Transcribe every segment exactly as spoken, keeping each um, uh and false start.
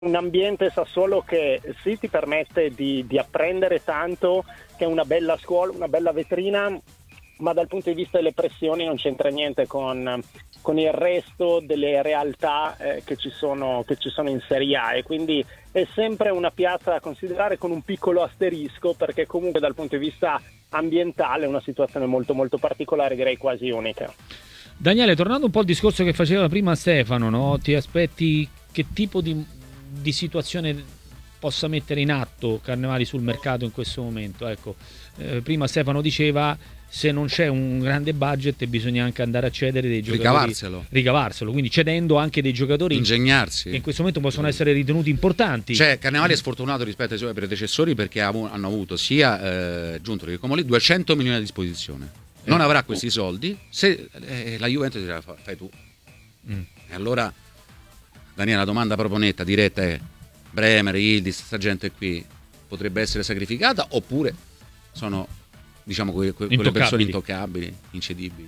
un ambiente Sassuolo che sì ti permette di, di apprendere tanto, che è una bella scuola, una bella vetrina, ma dal punto di vista delle pressioni non c'entra niente con, con il resto delle realtà eh, che, ci sono, che ci sono in Serie A, e quindi è sempre una piazza da considerare con un piccolo asterisco, perché comunque dal punto di vista ambientale è una situazione molto molto particolare, direi quasi unica. Daniele, tornando un po' al discorso che faceva prima Stefano, no? Ti aspetti che tipo di di situazione possa mettere in atto Carnevali sul mercato in questo momento? Ecco, eh, prima Stefano diceva, se non c'è un grande budget bisogna anche andare a cedere dei giocatori, ricavarselo, ricavarselo quindi cedendo anche dei giocatori ingegnarsi che in questo momento possono essere ritenuti importanti. Cioè Carnevali è sfortunato rispetto ai suoi predecessori perché hanno avuto sia eh, Giuntoli che Comolli duecento milioni a disposizione, non avrà questi soldi se eh, la Juventus dirà fai tu. mm. E allora Daniele, la domanda proprio netta, diretta è: Bremer, Yildiz, questa gente qui potrebbe essere sacrificata oppure sono, diciamo, que- que- quelle persone intoccabili, incedibili?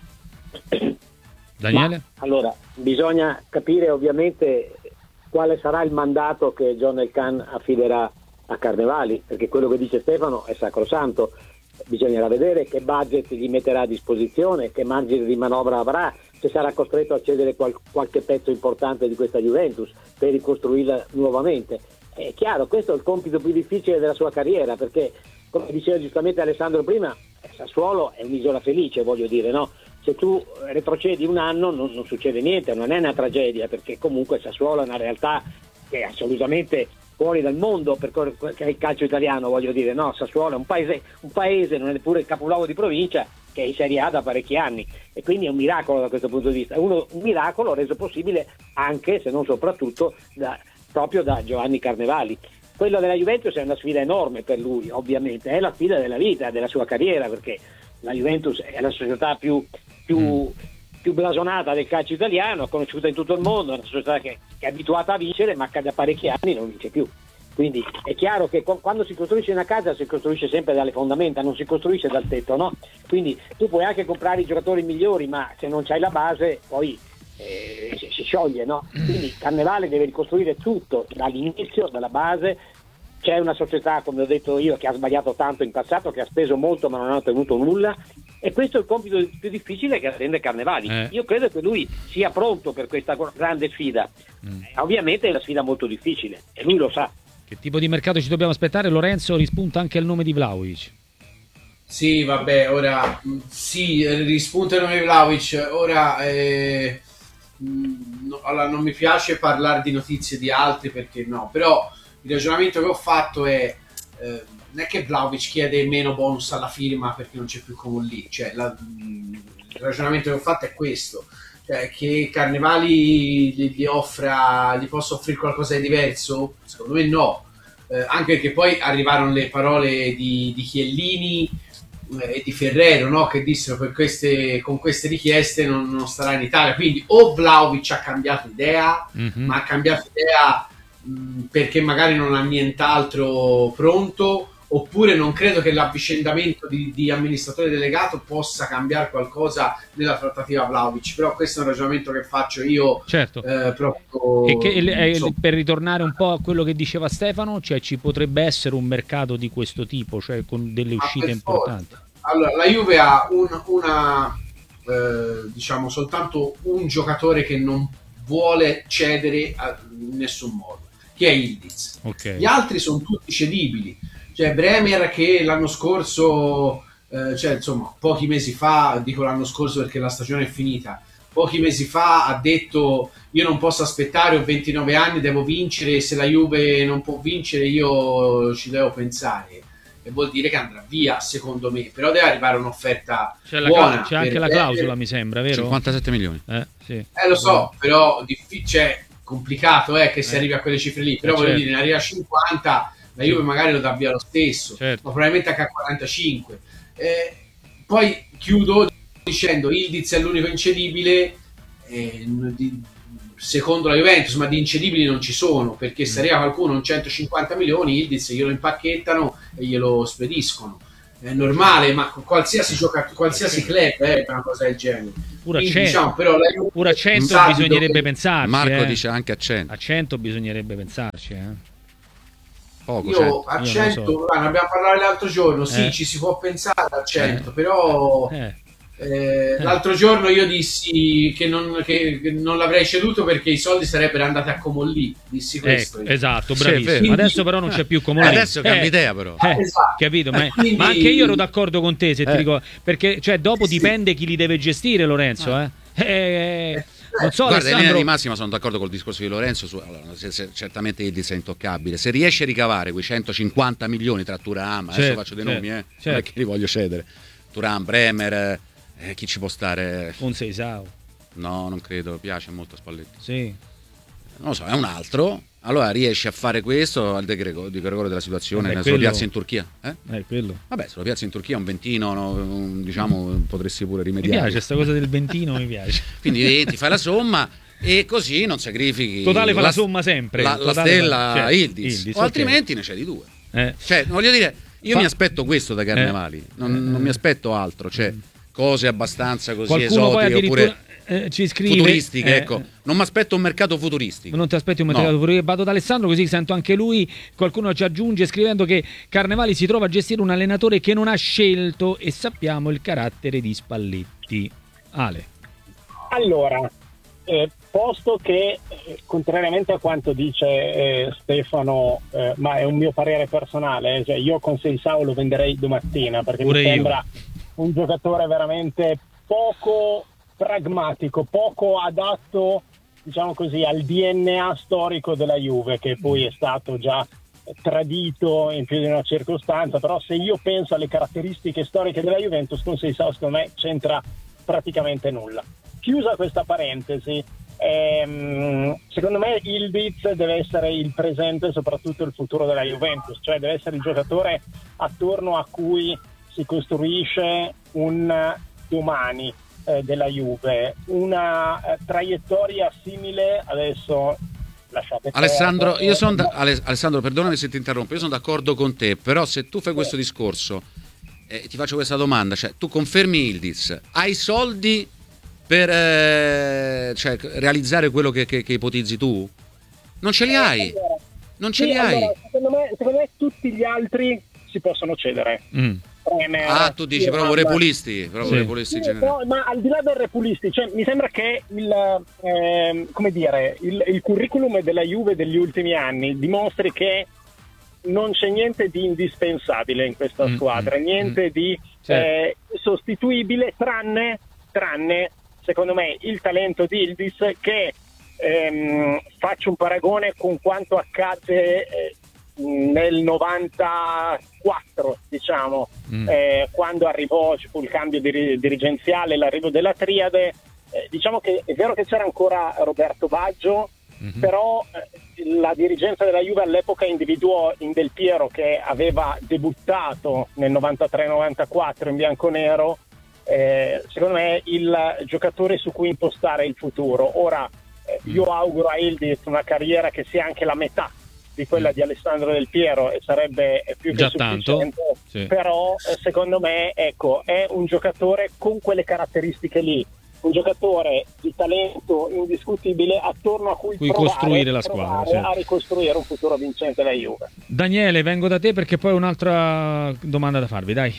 Daniele? Ma, allora, bisogna capire ovviamente quale sarà il mandato che John El Khan affiderà a Carnevali, perché quello che dice Stefano è sacrosanto. Bisognerà vedere che budget gli metterà a disposizione, che margine di manovra avrà, se sarà costretto a cedere qual- qualche pezzo importante di questa Juventus per ricostruirla nuovamente. È chiaro, questo è il compito più difficile della sua carriera, perché, come diceva giustamente Alessandro prima, Sassuolo è un'isola felice, voglio dire, no? Se tu retrocedi un anno non, non succede niente, non è una tragedia, perché comunque Sassuolo è una realtà che è assolutamente fuori dal mondo per che è il calcio italiano, voglio dire, no? Sassuolo è un paese, un paese, non è neppure il capoluogo di provincia, che è in Serie A da parecchi anni, e quindi è un miracolo da questo punto di vista. Uno, un miracolo reso possibile anche, se non soprattutto, da, proprio da Giovanni Carnevali. Quello della Juventus è una sfida enorme per lui, ovviamente, è la sfida della vita, della sua carriera, perché la Juventus è la società più, più, mm. più blasonata del calcio italiano, conosciuta in tutto il mondo, è una società che, che è abituata a vincere, ma che da parecchi anni non vince più. Quindi è chiaro che quando si costruisce una casa si costruisce sempre dalle fondamenta, non si costruisce dal tetto, no? Quindi tu puoi anche comprare i giocatori migliori, ma se non c'hai la base poi eh, si, si scioglie, no? Quindi Carnevale deve ricostruire tutto dall'inizio, dalla base. C'è una società, come ho detto io, che ha sbagliato tanto in passato, che ha speso molto ma non ha ottenuto nulla, e questo è il compito più difficile che attende Carnevali. Eh. Io credo che lui sia pronto per questa grande sfida. Mm. Eh, ovviamente è una sfida molto difficile e lui lo sa. Che tipo di mercato ci dobbiamo aspettare? Lorenzo, rispunta anche il nome di Vlahovic. Sì, vabbè, ora sì, rispunta il nome di Vlahovic. Ora eh, no, allora, non mi piace parlare di notizie di altri, perché no, però il ragionamento che ho fatto è eh, non è che Vlahovic chiede meno bonus alla firma perché non c'è più Comolli, cioè la, il ragionamento che ho fatto è questo, cioè che Carnevali gli, gli offra, gli possa offrire qualcosa di diverso? Secondo me no, eh, anche perché poi arrivarono le parole di, di Chiellini eh, e di Ferrero, no? Che dissero per queste, con queste richieste non, non starà in Italia, quindi o Vlahovic ha cambiato idea, mm-hmm. ma ha cambiato idea mh, perché magari non ha nient'altro pronto, oppure non credo che l'avvicendamento di, di amministratore delegato possa cambiare qualcosa nella trattativa Vlahovic, però questo è un ragionamento che faccio io. Certo. Eh, proprio, e che, eh, so. Per ritornare un po' a quello che diceva Stefano, cioè ci potrebbe essere un mercato di questo tipo, cioè con delle uscite importanti. Forza. Allora, la Juve ha un, una eh, diciamo soltanto un giocatore che non vuole cedere a, in nessun modo, che è Yildiz. Okay. Gli altri sono tutti cedibili. Cioè Bremer, che l'anno scorso, eh, cioè insomma pochi mesi fa, dico l'anno scorso perché la stagione è finita, pochi mesi fa ha detto io non posso aspettare, ho ventinove anni, devo vincere, se la Juve non può vincere io ci devo pensare, e vuol dire che andrà via secondo me, però deve arrivare un'offerta c'è buona. La, c'è anche la clausola, mi sembra, vero? cinquantasette milioni. Eh, sì. eh lo so, però difficile, cioè, complicato è eh, che si eh. arrivi a quelle cifre lì, però eh, voglio certo. dire, ne arriva a cinquanta, la Juve magari lo dà via lo stesso, certo. ma probabilmente anche a quarantacinque. Eh, poi chiudo dicendo Yildiz è l'unico incedibile, eh, di, secondo la Juventus, ma di incedibili non ci sono, perché se arriva qualcuno un centocinquanta milioni, Yildiz glielo impacchettano e glielo spediscono. è normale, ma qualsiasi giocatore, qualsiasi club è una cosa del genere. Pure a Quindi, cento, diciamo, però la Juve- pure a cento Infatti, bisognerebbe dopo- pensarci. Marco eh. dice anche a cento. A cento bisognerebbe pensarci. Eh. Poco, Io cento. a Io cento, non lo so. guarda, ne abbiamo parlato l'altro giorno, sì, Eh. ci si può pensare a cento, Eh. però Eh. eh, l'altro giorno io dissi che non, che che non l'avrei ceduto perché i soldi sarebbero andati a Comolli, dissi questo. Ecco, io. esatto, Sì, bravissimo. è vero. Adesso però non c'è più Comolli. Adesso cambia Eh, idea però. eh, Esatto. capito? Ma, Quindi- ma anche io ero d'accordo con te, se ti Eh. dico, perché cioè, dopo Sì. dipende chi li deve gestire, Lorenzo. Eh. Eh, non so, Guarda, in linea Alessandro. di massima sono d'accordo col discorso di Lorenzo. Su, allora, se, se, certamente Ildiz è intoccabile. Se riesce a ricavare quei centocinquanta milioni tra Thuram, adesso Certo, faccio dei certo, nomi, eh, certo. non è che li voglio cedere. Thuram, Bremer, eh, chi ci può stare? Un Seisao, No, non credo, piace molto a Spalletti. sì. Non lo so, è un altro. Allora riesce a fare questo al De Gregorio, di Gregorio della situazione, Vabbè, se lo quello- piazza in Turchia. Eh? Eh, quello. Vabbè, se lo piazza in Turchia un ventino, no, un- diciamo, potresti pure Mi rimediare. piace, questa cosa del ventino mi piace. Quindi ti fai la somma e così non sacrifichi Totale fa la somma sempre. la, la Totale stella fa- cioè, Ildiz, Ildiz, o ok. altrimenti ne cedi due. Eh. Cioè, voglio dire, io Fa- mi aspetto questo da Carnevali, non, non mi aspetto altro, cioè cose abbastanza così Qualcuno poi esotiche addirittura oppure eh, ci scrive futuristiche, eh, ecco. Non mi aspetto un mercato futuristico. Non ti aspetti un No. mercato futuro. Vado da Alessandro così sento anche lui. Qualcuno ci aggiunge scrivendo che Carnevali si trova a gestire un allenatore che non ha scelto e sappiamo il carattere di Spalletti. Ale. Allora, eh, posto che, eh, contrariamente a quanto dice eh, Stefano, eh, ma è un mio parere personale, eh, cioè io con Seisao lo venderei domattina perché Pure mi io. sembra un giocatore veramente poco pragmatico, poco adatto, diciamo così, al D N A storico della Juve, che poi è stato già tradito in più di una circostanza. Però se io penso alle caratteristiche storiche della Juventus, con Seisao secondo me c'entra praticamente nulla. Chiusa questa parentesi, ehm, secondo me Ildiz deve essere il presente e soprattutto il futuro della Juventus, cioè deve essere il giocatore attorno a cui si costruisce un domani eh, della Juve, una eh, traiettoria simile. Adesso lasciate Alessandro, perdere. io sono da- Ale- Alessandro, perdonami se ti interrompo, io sono d'accordo con te, però se tu fai questo discorso, eh, ti faccio questa domanda, cioè tu confermi Ildiz, hai soldi per eh, cioè, realizzare quello che, che, che ipotizzi tu? Non ce li hai, Allora, non ce sì, li hai. allora, secondo me, secondo me tutti gli altri si possono cedere. Mm. Bremer, Ah, tu dici proprio Thuram. repulisti, proprio Sì. repulisti in Sì, generale. no, ma al di là del repulisti, cioè, mi sembra che il, ehm, come dire, il, il curriculum della Juve degli ultimi anni dimostri che non c'è niente di indispensabile in questa Mm, squadra, mm, niente mm. di Certo. eh, sostituibile, tranne, tranne, secondo me, il talento di Ildiz, che ehm, faccio un paragone con quanto accadde eh, nel novantaquattro, diciamo, Mm. eh, quando arrivò, ci fu il cambio diri- dirigenziale, l'arrivo della triade. Eh, diciamo che è vero che c'era ancora Roberto Baggio, Mhm. però eh, la dirigenza della Juve all'epoca individuò in Del Piero, che aveva debuttato nel novantatré novantaquattro in bianconero, eh, secondo me il giocatore su cui impostare il futuro. Ora eh, io auguro a Ildiz una carriera che sia anche la metà di quella di Alessandro Del Piero, e sarebbe più che Già tanto, sufficiente. sì. Però eh, secondo me, ecco, è un giocatore con quelle caratteristiche lì, un giocatore di talento indiscutibile attorno a cui, Cui provare, costruire la squadra, provare certo. a ricostruire un futuro vincente della Juve. Daniele, vengo da te perché poi ho un'altra domanda da farvi, dai.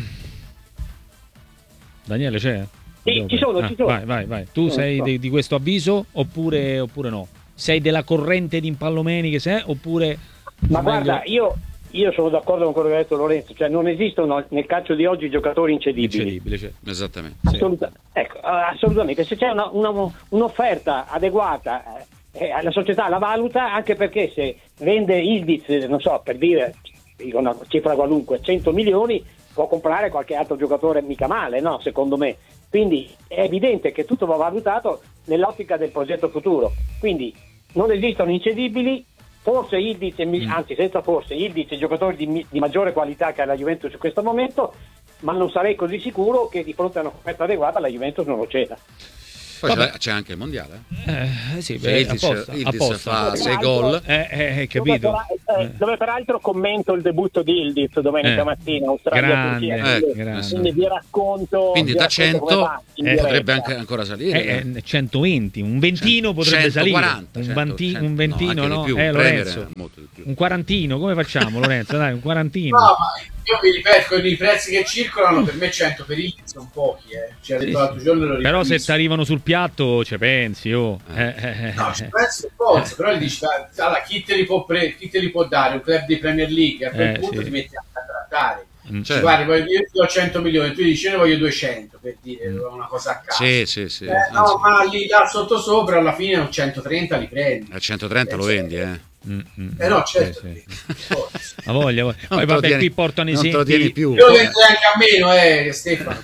Daniele c'è? Sì, ci sono, Ah, ci sono. Vai, vai, vai. Tu Sono, sei sono. di, di questo avviso oppure, oppure no? Sei della corrente di Impallomeni che sei oppure... Ma meglio- guarda, io, io sono d'accordo con quello che ha detto Lorenzo, cioè non esistono nel calcio di oggi giocatori incedibili. Incedibile, cioè. Esattamente. Sì. Assoluta- ecco, eh, assolutamente, se c'è una- una- un'offerta adeguata, eh, eh, la società la valuta, anche perché se vende Ildiz, non so, per dire, dico una cifra qualunque, cento milioni, può comprare qualche altro giocatore mica male, no? Secondo me. Quindi è evidente che tutto va valutato nell'ottica del progetto futuro. Quindi non esistono incedibili. Forse Ildiz, e mi- Mm. anzi senza forse, Ildiz è il giocatore di, mi- di maggiore qualità che ha la Juventus in questo momento, ma non sarei così sicuro che di fronte a un'offerta adeguata la Juventus non lo ceda. Poi Vabbè. c'è, c'è anche il mondiale. Eh, sì, Se beh, Ildiz- apposta, Ildiz apposta. fa sei gol, Eh, eh, eh, capito? Giocherà, eh, dove peraltro commento il debutto di Ildiz domenica Eh. mattina, Australia-Turchia. Grande, Quindi, grande. quindi vi racconto. Quindi vi da racconto come cento va in eh, diretta. potrebbe anche ancora salire. Eh, eh, centoventi, un ventino potrebbe centoquaranta, salire. Un, cento, vanti- cento, un ventino, no, anche no? di più, Eh, Premier Lorenzo. è molto di più. Un quarantino, come facciamo, Lorenzo? Dai, un quarantino. No, ma io vi ripeto, con i prezzi che circolano, per me cento per il sono pochi, eh. Cioè, Sì, detto l'altro giorno lo Però se ribadisco. ti arrivano sul piatto, ci pensi, oh. Eh, eh, eh, No, ci eh. penso forza, però gli dici, allora, chi te li può pre- chi te li può dare? Un club di Premier League, a quel Eh, punto sì. ti metti a trattare. Mm. Ci Certo. guardi, voglio- io ti do cento milioni, tu dici io ne voglio duecento, per dire una cosa a caso. Sì, sì, sì. Eh, anzi, no, ma lì là sotto sopra alla fine un centotrenta li prendi. a centotrenta lo vendi, eh. Mm, mm, Eh no, sì, certo. sì. Forza. Ha voglia, voglia. Non Poi te lo vabbè, tieni- qui portano non te lo esempi. tieni più. Io lo venderei anche a meno, eh, Stefano.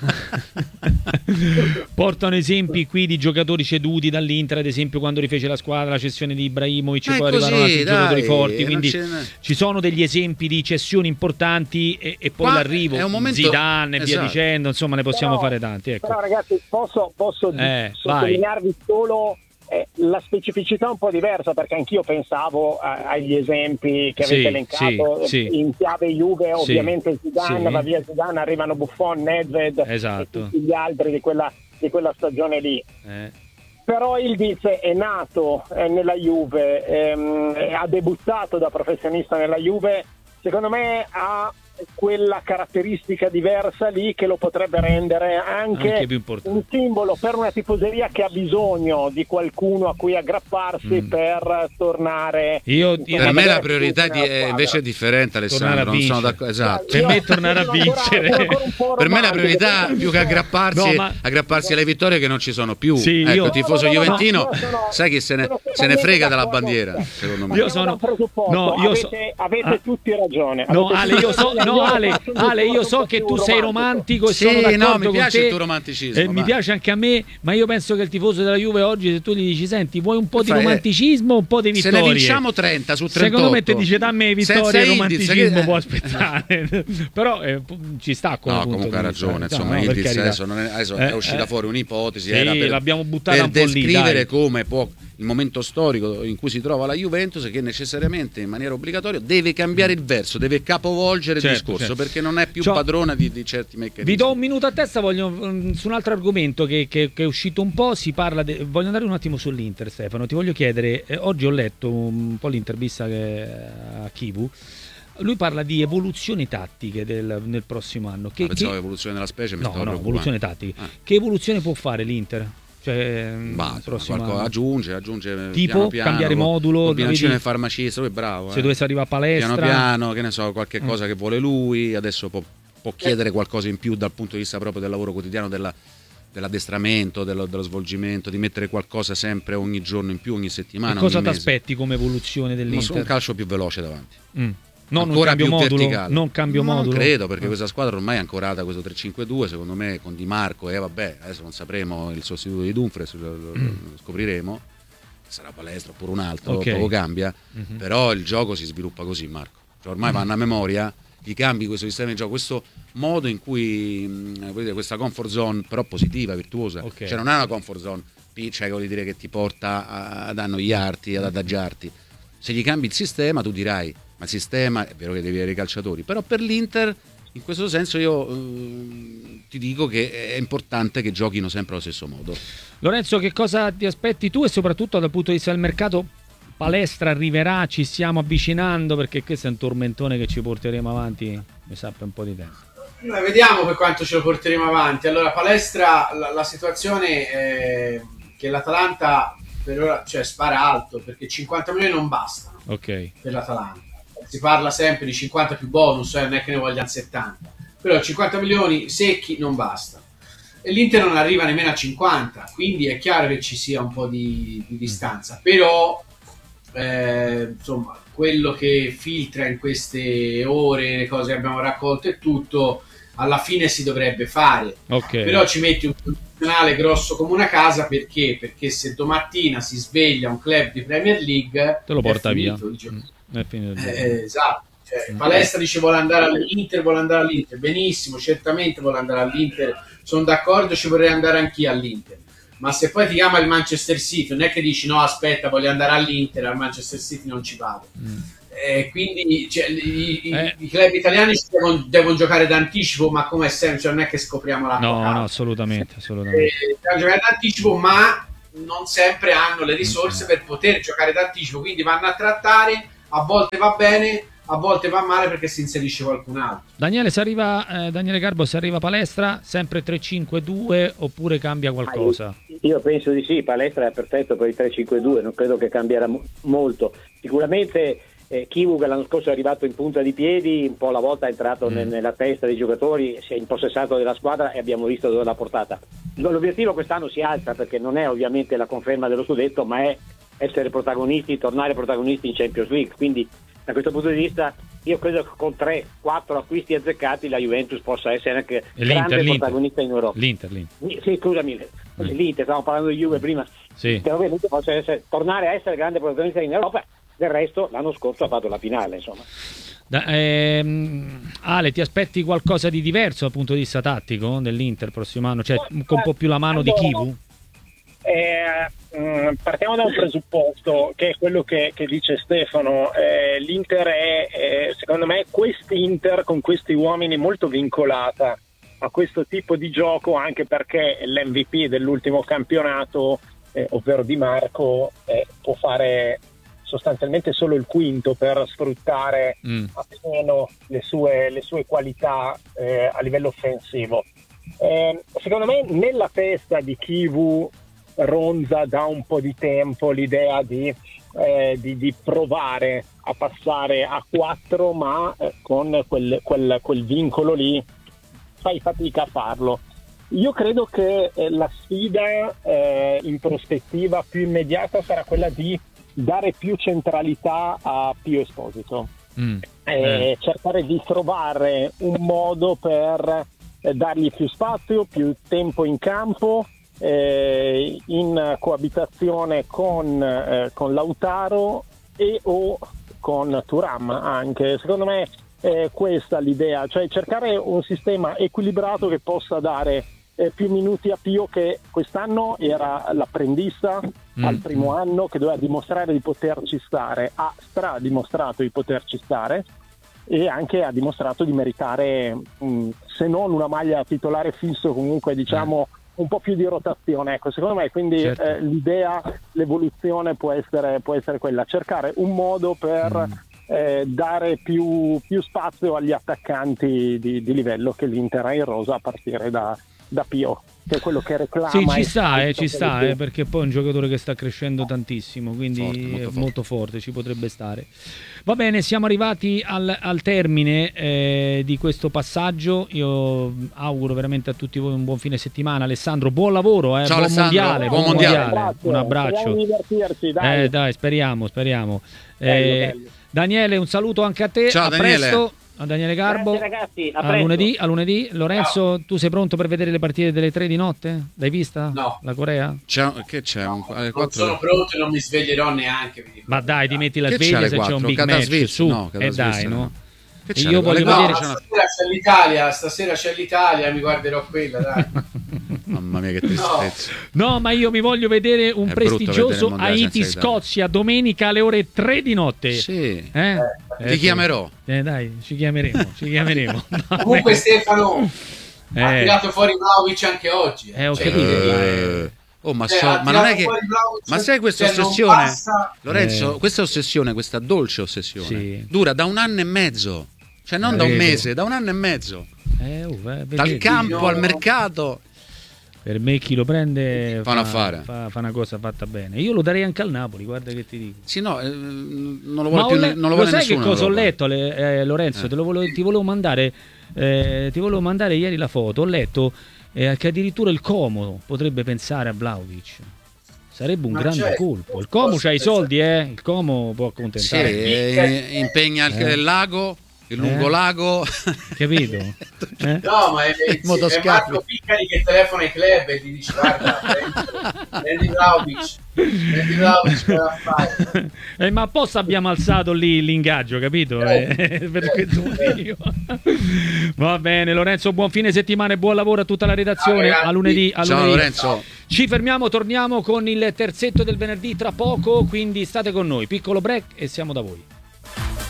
Portano esempi qui di giocatori ceduti dall'Inter, ad esempio quando rifece la squadra, la cessione di Ibrahimovic, Ma è poi arrivarono così, altri dai, giocatori forti, non quindi ce n'è. ci sono degli esempi di cessioni importanti e, e poi Qua l'arrivo, è un momento- Zidane e via esatto. dicendo, insomma ne possiamo Però- fare tanti, ecco. Però ragazzi, posso, posso Eh, sottolinearvi solo eh, la specificità un po' diversa, perché anch'io pensavo a- agli esempi che avete Sì, elencato sì, sì. in chiave Juve, Sì, ovviamente Zidane, sì. va via Zidane, arrivano Buffon, Nedved Esatto. e tutti gli altri di quella, di quella stagione lì. Eh. Però Ildiz è nato eh, nella Juve, ehm, ha debuttato da professionista nella Juve, secondo me ha quella caratteristica diversa lì che lo potrebbe rendere anche, Anche più importante. un simbolo per una tifoseria che ha bisogno di qualcuno a cui aggrapparsi Mm. per tornare. Io- insomma, io- Per me avere la priorità fiducia di- nella è squadra. invece è differente, Tornare a Alessandro. Non sono vincere. d'accordo. Esatto. Per Io- me tornare a sono ancora- vincere. sono ancora un po' Per me la romantico, priorità però- più che aggrapparsi, No, ma- aggrapparsi alle vittorie che non ci sono più. Sì, ecco, io- il tifoso No, no, no, juventino, no, sono- sai che se ne, sono se ne frega dalla totalmente bandiera, d'accordo. secondo me. Io Partiamo sono- da un presupposto. no, io so- avete, avete ah. tutti ragione. No, Avete Ale, tutti io so, ragione. no, Io Ale, faccio un Ale, io discorso so un po' che più tu sei romantico. romantico e Sì, sono no, d'accordo mi con piace te. il tuo romanticismo, Eh, mi ma- piace anche a me, ma io penso che il tifoso della Juve oggi, se tu gli dici, senti, vuoi un po' di Fai, eh, romanticismo o un po' di Se vittorie? ne vinciamo trenta su trentotto. Secondo me te dice da me vittoria Senza e Ildiz, romanticismo che- può aspettare. Però eh, ci sta come No, punto comunque ha di vista. ragione, No, insomma, no, per Ildiz carità. adesso, non è, adesso Eh, è uscita eh. fuori un'ipotesi, Sì, era per, l'abbiamo buttata per un po' lì, descrivere dai. come può il momento storico in cui si trova la Juventus, che necessariamente in maniera obbligatoria deve cambiare il verso, deve capovolgere Certo, il discorso, certo. perché non è più Ciò- padrona di, di certi meccanismi. Vi do un minuto a testa, voglio, mm, su un altro argomento che, che- che è uscito un po', si parla de- voglio andare un attimo sull'Inter, Stefano, ti voglio chiedere, eh, oggi ho letto un po' l'intervista che, a Kivu, lui parla di evoluzioni tattiche del, nel prossimo anno. Che, Ah, pensavo che- evoluzione della specie, mi no, stavo no, preoccupando. evoluzione tattica. Ah. Che evoluzione può fare l'Inter? Cioè, mm, Bah, insomma, prossimo qualcosa- anno? aggiunge, aggiunge Tipo, piano piano, cambiare con- modulo, con bilancino vedi? del farmacista, lui è bravo. Se eh. dovesse arrivare a palestra, Piano piano, che ne so, qualche Mm. cosa che vuole lui, adesso può, può chiedere qualcosa in più dal punto di vista proprio del lavoro quotidiano, della- dell'addestramento, dello, dello svolgimento, di mettere qualcosa sempre ogni giorno in più, ogni e settimana. cosa ogni ti mese. aspetti come evoluzione Non so, un dell'Inter? calcio più veloce davanti. Mm. Non un Ancora cambio più modulo, verticale. non cambio Non modulo. credo, perché Ah. questa squadra ormai è ancorata a questo tre cinque due, secondo me, con Di Marco e vabbè, adesso non sapremo il sostituto di Dumfries, lo, lo- lo scopriremo, sarà palestra oppure un altro, Ok. poco cambia, Mhm. però il gioco si sviluppa così, Marco. Cioè, ormai vanno a memoria, gli cambi questo sistema di gioco, questo modo in cui mh, voglio dire, questa comfort zone però positiva, virtuosa, Ok. cioè non è una comfort zone, cioè vuol dire che ti porta a- ad annoiarti, ad adagiarti. Se gli cambi il sistema tu dirai, ma il sistema è vero che devi avere i calciatori, però per l'Inter in questo senso io ehm, ti dico che è importante che giochino sempre allo stesso modo. Lorenzo, che cosa ti aspetti tu e soprattutto dal punto di vista del mercato? Palestra arriverà, ci stiamo avvicinando, perché questo è un tormentone che ci porteremo avanti, mi sa, per un po' di tempo. Noi vediamo per quanto ce lo porteremo avanti. Allora, palestra, la, la situazione è che l'Atalanta per ora, cioè, spara alto, perché cinquanta milioni non bastano Ok. per l'Atalanta. Si parla sempre di cinquanta più bonus, eh, non è che ne vogliano settanta. Però cinquanta milioni secchi non bastano. E l'Inter non arriva nemmeno a cinquanta, quindi è chiaro che ci sia un po' di, di distanza. Però, eh, insomma, quello che filtra in queste ore, le cose che abbiamo raccolto e tutto, alla fine si dovrebbe fare. Ok. Però ci metti un condizionale grosso come una casa, perché? Perché se domattina si sveglia un club di Premier League, te lo porta è via. finito il gioco. Mm, è finito il Eh, gioco. eh, esatto. Cioè, Palestra dice vuole andare all'Inter, vuole andare all'Inter, benissimo, certamente vuole andare all'Inter, sono d'accordo, ci vorrei andare anch'io all'Inter. ma se poi ti chiama il Manchester City non è che dici no aspetta voglio andare all'Inter, al Manchester City non ci vado. Mm. Eh, quindi cioè, i, eh. i, i club italiani devono, devono giocare d'anticipo, ma come sempre cioè, non è che scopriamo la no no assolutamente, assolutamente. Eh, devono giocare d'anticipo, ma non sempre hanno le risorse mm. per poter giocare d'anticipo, quindi vanno a trattare, a volte va bene, a volte va male perché si inserisce qualcun altro. Daniele, se arriva, eh, Daniele Garbo, se arriva Palestra, sempre tre cinque due oppure cambia qualcosa? Io, io penso di sì, Palestra è perfetto per il tre cinque due, non credo che cambierà mo- molto. Sicuramente eh, Chivu, che l'anno scorso è arrivato in punta di piedi, un po' alla volta è entrato mm. ne- nella testa dei giocatori, si è impossessato della squadra e abbiamo visto dove l'ha portata. L'obiettivo quest'anno si alza perché non è ovviamente la conferma dello scudetto, ma è essere protagonisti, tornare protagonisti in Champions League, quindi da questo punto di vista io credo che con tre quattro acquisti azzeccati la Juventus possa essere anche e grande l'Inter, protagonista in Europa. L'Inter, l'Inter. Sì, scusami, mm. l'Inter, stavamo parlando di Juve prima, sì. Però l'Inter possa essere, tornare a essere grande protagonista in Europa. Del resto l'anno scorso ha fatto la finale, insomma. Da, ehm, Ale, ti aspetti qualcosa di diverso dal punto di vista tattico dell'Inter prossimo anno, cioè con un po' più la mano di Chivu? Eh, mh, partiamo da un presupposto che è quello che, che dice Stefano. eh, l'Inter è, è secondo me quest'Inter con questi uomini molto vincolata a questo tipo di gioco, anche perché l'M V P dell'ultimo campionato, eh, ovvero Di Marco, eh, può fare sostanzialmente solo il quinto per sfruttare mm. appieno le sue, le sue qualità eh, a livello offensivo. Eh, secondo me nella testa di Chivu ronza da un po' di tempo l'idea di, eh, di, di provare a passare a quattro, ma eh, con quel, quel, quel vincolo lì fai fatica a farlo. Io credo che eh, la sfida eh, in prospettiva più immediata sarà quella di dare più centralità a Pio Esposito, mm. eh, cercare di trovare un modo per eh, dargli più spazio, più tempo in campo, eh, in coabitazione con, eh, con Lautaro e o con Thuram anche. Secondo me è questa l'idea, cioè cercare un sistema equilibrato che possa dare eh, più minuti a Pio, che quest'anno era l'apprendista mm. al primo anno, che doveva dimostrare di poterci stare, ha stra dimostrato di poterci stare e anche ha dimostrato di meritare mh, se non una maglia titolare fisso, comunque diciamo mm. un po' più di rotazione, ecco, secondo me. Quindi certo. eh, l'idea, l'evoluzione può essere, può essere quella, cercare un modo per mm. eh, dare più, più spazio agli attaccanti di, di livello che l'Inter ha in rosa, a partire da, da Pio, che è quello che reclama. Sì, ci sta, eh, ci sta eh, perché poi è un giocatore che sta crescendo tantissimo, quindi forte, molto, è forte. molto forte, ci potrebbe stare. Va bene, siamo arrivati al, al termine eh, di questo passaggio. Io auguro veramente a tutti voi un buon fine settimana. Alessandro, buon lavoro, eh, Ciao, buon Alessandro, mondiale, buon buon mondiale. mondiale. Un abbraccio. Dai. Eh, dai, speriamo, speriamo. Bello, Eh, bello. Daniele, un saluto anche a te. Ciao, a Daniele. presto. A Daniele Garbo. Grazie, ragazzi, a a presto. lunedì, a lunedì. Lorenzo, Ciao. tu sei pronto per vedere le partite delle tre di notte? L'hai vista? No. La Corea? C'è, che c'è? Un, alle Non quattro sono pronto e non mi sveglierò neanche. vi dico. Ma dai, ti metti la Che c'è sveglia alle se c'è quattro? un big Cada match. Svizzera? Su, No, cada e dai, Svizzera, no? no. Che E c'è? io Alle voglio quattro No, vedere- c'è una- stasera c'è l'Italia, stasera c'è l'Italia, mi guarderò quella, dai. Mamma mia, che tristezza. No, ma io mi voglio vedere un È brutto prestigioso vedere il mondiale senza Haiti-Scozia domenica alle ore tre di notte. Sì. Eh? Ti chiamerò. Eh, dai, ci chiameremo, ci chiameremo. Comunque Stefano Eh. ha tirato fuori Vlahovic anche oggi. Eh, ho Cioè, capito. Eh, oh, ma, cioè, so- ha ma non è tirato che. fuori Vlahovic, Ma sai questa cioè, non ossessione? passa- Lorenzo, Eh. questa ossessione, questa dolce ossessione, Sì. dura da un anno e mezzo. Cioè, non Eh, da un vedo. mese, da un anno e mezzo. Eh, oh, eh, Dal vedete, campo no. al mercato. per me chi lo prende Fa un affare. fa, fa una cosa fatta bene. Io lo darei anche al Napoli, guarda che ti dico. Sì, no, eh, non lo Ma vuole più, ho le- ne- non lo lo vuole sai nessuno. che cosa ho in Europa. letto, le- eh, Lorenzo? Eh. Te lo volevo- ti volevo mandare eh, ti volevo mandare ieri la foto. Ho letto eh, che addirittura il Como potrebbe pensare a Vlahovic. Sarebbe un Ma grande certo, colpo. Il Como c'ha i posso soldi, eh? Il Como può Sì, accontentare. eh, impegna il, Eh. il lago, il lungo Eh. lago. Capito? Eh? No, ma è, è, è Motoscafi. Marco Piccari che telefona ai club e gli dice guarda, prendi, prendi Vlahovic. eh, ma apposta abbiamo alzato lì l'ingaggio, capito? Eh, per questo motivo. Va bene, Lorenzo, buon fine settimana e buon lavoro a tutta la redazione. A lunedì, a Ciao lunedì. Lorenzo. Ci fermiamo, torniamo con il terzetto del venerdì tra poco, quindi state con noi. Piccolo break e siamo da voi.